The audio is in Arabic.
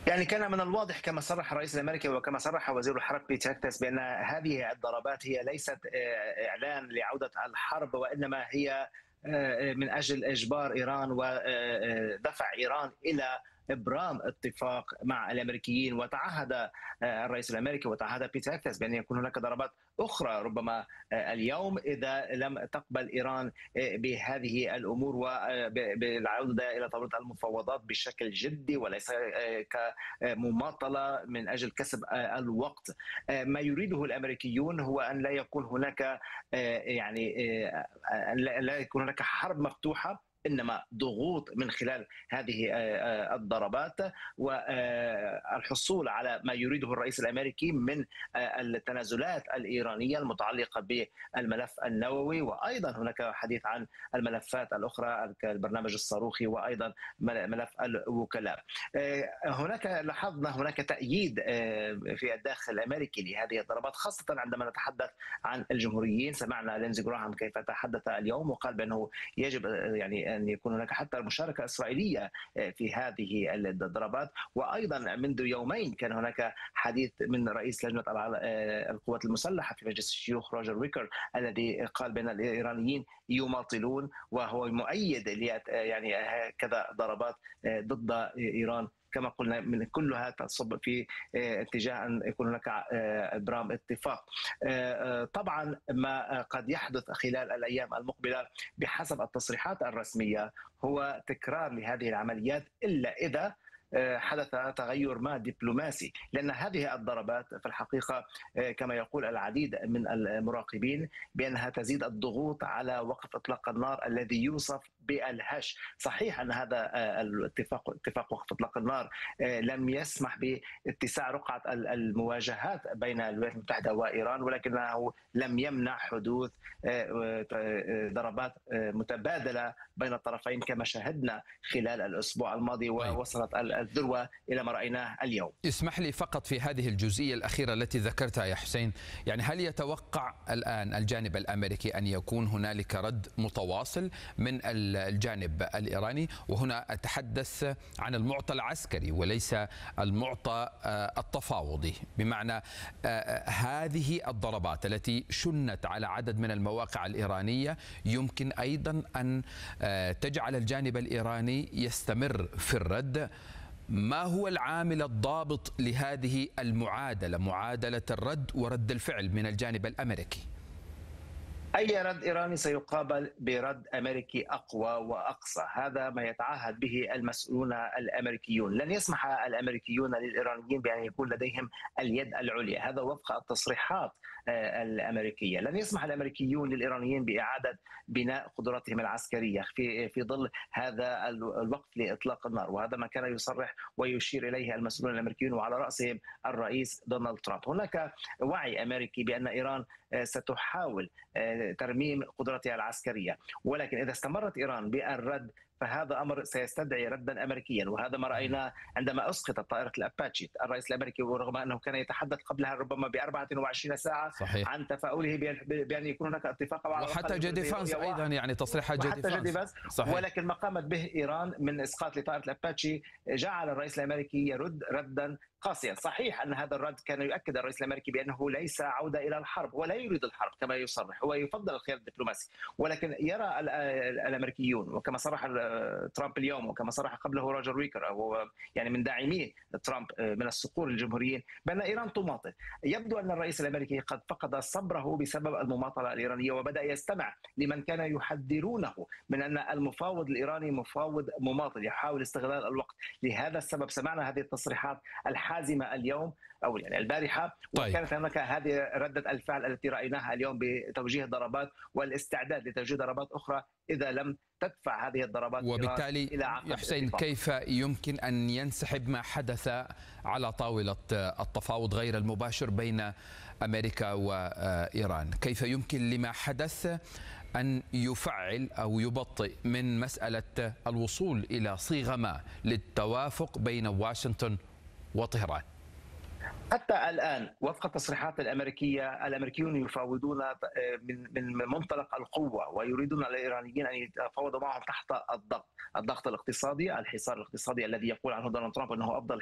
يعني كان من الواضح كما صرح الرئيس الامريكي وكما صرح وزير الحرب بيت هكتس بان هذه الضربات هي ليست اعلان لعوده الحرب، وانما هي من اجل اجبار ايران ودفع ايران الى ابرام اتفاق مع الامريكيين. وتعهد الرئيس الامريكي وتعهد بيت هكتس بان يكون هناك ضربات اخرى ربما اليوم اذا لم تقبل ايران بهذه الامور وبالعوده الى طاوله المفاوضات بشكل جدي وليس كمماطله من اجل كسب الوقت. ما يريده الامريكيون هو ان لا يكون هناك يعني لا يكون هناك حرب مفتوحه، انما ضغوط من خلال هذه الضربات والحصول على ما يريده الرئيس الامريكي من التنازلات الايرانيه المتعلقه بالملف النووي، وايضا هناك حديث عن الملفات الاخرى كالبرنامج الصاروخي وايضا ملف الوكلاء. هناك لاحظنا هناك تأييد في الداخل الامريكي لهذه الضربات، خاصه عندما نتحدث عن الجمهوريين. سمعنا لينزي جراهام كيف تحدث اليوم وقال بانه يجب يعني ان يكون هناك حتى مشاركه اسرائيليه في هذه الضربات. وايضا منذ يومين كان هناك حديث من رئيس لجنه القوات المسلحه في مجلس الشيوخ روجر ويكر الذي قال بان الايرانيين يماطلون، وهو مؤيد يعني هكذا ضربات ضد ايران كما قلنا من كلها تصب في اتجاه ان يكون هناك ابرام اتفاق. طبعا ما قد يحدث خلال الايام المقبله بحسب التصريحات الرسميه هو تكرار لهذه العمليات، الا اذا حدث تغير ما دبلوماسي، لأن هذه الضربات في الحقيقة كما يقول العديد من المراقبين بأنها تزيد الضغوط على وقف إطلاق النار الذي يوصف بالهش. صحيح أن هذا اتفاق وقف إطلاق النار لم يسمح باتساع رقعة المواجهات بين الولايات المتحدة وإيران، ولكنه لم يمنع حدوث ضربات متبادلة بين الطرفين كما شاهدنا خلال الأسبوع الماضي، طيب. ووصلت الذروة إلى ما رأيناه اليوم. اسمح لي فقط في هذه الجزئية الأخيرة التي ذكرتها يا حسين، يعني هل يتوقع الآن الجانب الأمريكي أن يكون هنالك رد متواصل من الجانب الإيراني؟ وهنا أتحدث عن المعطى العسكري وليس المعطى التفاوضي، بمعنى هذه الضربات التي شنت على عدد من المواقع الإيرانية يمكن أيضا أن تجعل الجانب الإيراني يستمر في الرد. ما هو العامل الضابط لهذه المعادلة، معادلة الرد ورد الفعل من الجانب الأمريكي؟ أي رد إيراني سيقابل برد أمريكي أقوى وأقصى، هذا ما يتعهد به المسؤولون الأمريكيون. لن يسمح الأمريكيون للإيرانيين بأن يكون لديهم اليد العليا، هذا وفق التصريحات الأمريكية. لن يسمح الأمريكيون للإيرانيين بإعادة بناء قدراتهم العسكرية في ظل هذا الوقف لإطلاق النار، وهذا ما كان يصرح ويشير إليه المسؤولون الأمريكيون وعلى رأسهم الرئيس دونالد ترامب. هناك وعي أمريكي بأن إيران ستحاول ترميم قدرتها العسكرية، ولكن إذا استمرت إيران بالرد فهذا أمر سيستدعي ردا أمريكيا، وهذا ما رأيناه عندما أسقطت طائرة الأباتشي. الرئيس الأمريكي ورغم أنه كان يتحدث قبلها ربما ب 24 ساعة صحيح. عن تفاؤله بأن يكون هناك اتفاق على وحتى جي ديفانس أيضا، يعني تصريحات جي ديفانس. ولكن ما قامت به إيران من إسقاط لطائرة الأباتشي جعل الرئيس الأمريكي يرد ردا قاسيا. صحيح أن هذا الرد كان يؤكد الرئيس الأمريكي بأنه ليس عودة إلى الحرب ولا يريد الحرب كما يصرح، هو يفضل الخيار الدبلوماسي، ولكن يرى الأمريكيون وكما صرح ترامب اليوم وكما صرح قبله روجر ويكر هو يعني من داعمي ترامب من الصقور الجمهوريين بأن إيران تماطل. يبدو أن الرئيس الأمريكي قد فقد صبره بسبب المماطلة الإيرانية وبدأ يستمع لمن كان يحذرونه من أن المفاوض الإيراني مفاوض مماطل يحاول استغلال الوقت. لهذا السبب سمعنا هذه التصريحات الحازمة اليوم أو يعني البارحة. طيب. وكانت هناك هذه ردة الفعل التي رأيناها اليوم بتوجيه ضربات والاستعداد لتوجيه ضربات أخرى إذا لم تدفع هذه الضربات وبالتالي إلى عقد يا حسين الاتفاق. كيف يمكن أن ينسحب ما حدث على طاولة التفاوض غير المباشر بين أمريكا وإيران؟ كيف يمكن لما حدث أن يفعل أو يبطئ من مسألة الوصول إلى صيغة ما للتوافق بين واشنطن وطهران؟ حتى الآن وفق التصريحات الأمريكية الأمريكيون يفاوضون من منطلق القوة، ويريدون الإيرانيين أن يتفاوضوا معهم تحت الضغط الاقتصادي، الحصار الاقتصادي الذي يقول عنه دونالد ترامب أنه أفضل